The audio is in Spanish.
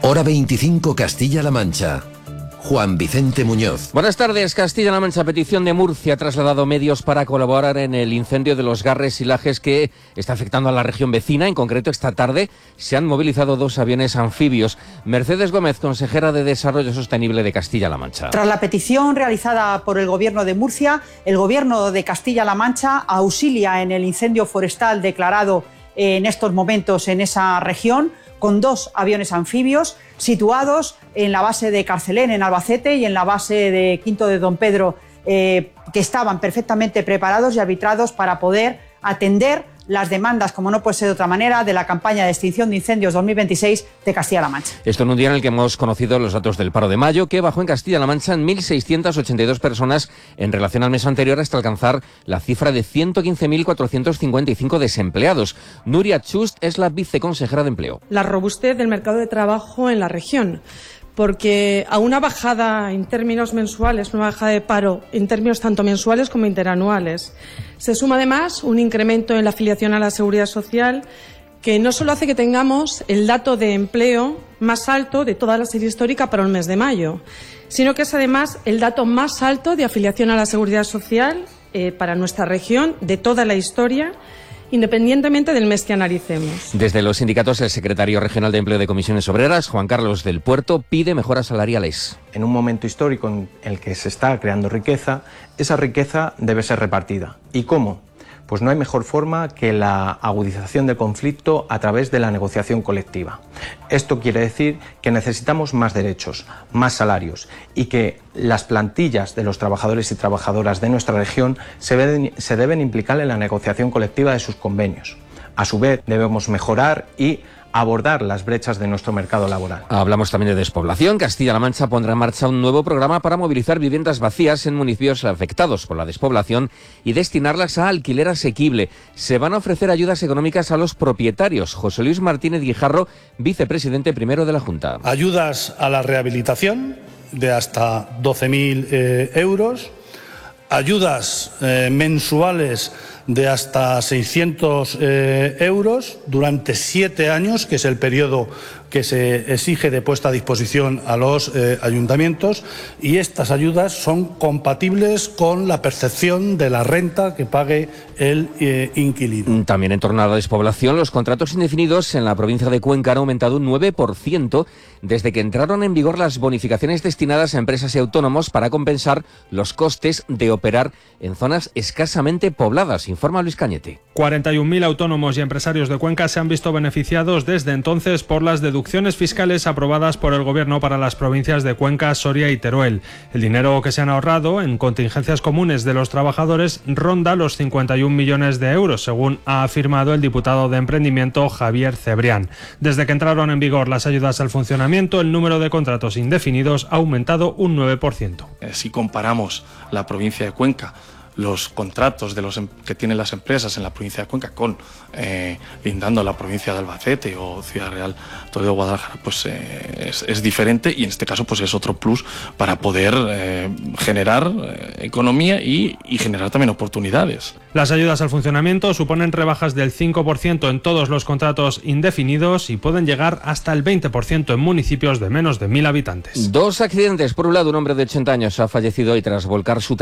Hora 25 Castilla-La Mancha. Juan Vicente Muñoz. Buenas tardes. Castilla-La Mancha, petición de Murcia, ha trasladado medios para colaborar en el incendio de los Garres y Lajes que está afectando a la región vecina. En concreto, esta tarde se han movilizado 2 aviones anfibios. Mercedes Gómez, consejera de Desarrollo Sostenible de Castilla-La Mancha. Tras la petición realizada por el Gobierno de Murcia, el Gobierno de Castilla-La Mancha auxilia en el incendio forestal declarado en estos momentos en esa región, con 2 aviones anfibios situados en la base de Carcelén, en Albacete, y en la base de Quinto de Don Pedro, que estaban perfectamente preparados y arbitrados para poder atender las demandas, como no puede ser de otra manera, de la campaña de extinción de incendios 2026 de Castilla-La Mancha. Esto en un día en el que hemos conocido los datos del paro de mayo, que bajó en Castilla-La Mancha en 1.682 personas en relación al mes anterior, hasta alcanzar la cifra de 115.455 desempleados. Nuria Chust es la viceconsejera de Empleo. La robustez del mercado de trabajo en la región, porque a una bajada en términos mensuales, una bajada de paro en términos tanto mensuales como interanuales, se suma además un incremento en la afiliación a la Seguridad Social, que no solo hace que tengamos el dato de empleo más alto de toda la serie histórica para el mes de mayo, sino que es además el dato más alto de afiliación a la Seguridad Social para nuestra región de toda la historia, independientemente del mes que analicemos. Desde los sindicatos, el secretario regional de Empleo de Comisiones Obreras, Juan Carlos del Puerto, pide mejoras salariales. En un momento histórico en el que se está creando riqueza, esa riqueza debe ser repartida. ¿Y cómo? Pues no hay mejor forma que la agudización del conflicto a través de la negociación colectiva. Esto quiere decir que necesitamos más derechos, más salarios, y que las plantillas de los trabajadores y trabajadoras de nuestra región se deben implicar en la negociación colectiva de sus convenios. A su vez, debemos mejorar y abordar las brechas de nuestro mercado laboral. Hablamos también de despoblación. Castilla-La Mancha pondrá en marcha un nuevo programa para movilizar viviendas vacías en municipios afectados por la despoblación y destinarlas a alquiler asequible. Se van a ofrecer ayudas económicas a los propietarios. José Luis Martínez Guijarro, vicepresidente primero de la Junta. Ayudas a la rehabilitación de hasta 12.000 euros. Ayudas mensuales de hasta 600 euros durante 7 años, que es el periodo que se exige de puesta a disposición a los ayuntamientos, y estas ayudas son compatibles con la percepción de la renta que pague el inquilino. También en torno a la despoblación, los contratos indefinidos en la provincia de Cuenca han aumentado un 9% desde que entraron en vigor las bonificaciones destinadas a empresas y autónomos para compensar los costes de operar en zonas escasamente pobladas, informa Luis Cañete. 41.000 autónomos y empresarios de Cuenca se han visto beneficiados desde entonces por las deducciones fiscales aprobadas por el Gobierno para las provincias de Cuenca, Soria y Teruel. El dinero que se han ahorrado en contingencias comunes de los trabajadores ronda los 51 millones de euros, según ha afirmado el diputado de Emprendimiento Javier Cebrián. Desde que entraron en vigor las ayudas al funcionamiento, el número de contratos indefinidos ha aumentado un 9%. Si comparamos la provincia de Cuenca, los contratos que tienen las empresas en la provincia de Cuenca con lindando la provincia de Albacete o Ciudad Real, Toledo, Guadalajara, pues es diferente, y en este caso pues es otro plus para poder generar economía y generar también oportunidades. Las ayudas al funcionamiento suponen rebajas del 5% en todos los contratos indefinidos y pueden llegar hasta el 20% en municipios de menos de 1.000 habitantes. 2 accidentes. Por un lado, un hombre de 80 años ha fallecido y tras volcar su